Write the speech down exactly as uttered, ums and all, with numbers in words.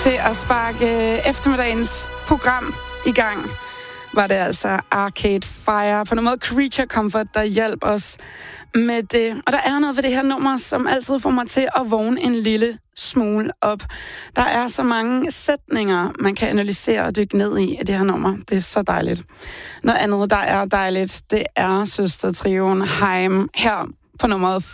til at sparke eftermiddagens program i gang, var det altså Arcade Fire. På noget måde Creature Comfort, der hjalp os med det. Og der er noget ved det her nummer, som altid får mig til at vågne en lille smule op. Der er så mange sætninger, man kan analysere og dykke ned i af det her nummer. Det er så dejligt. Noget andet, der er dejligt, det er søstertrioen Haim her på nummeret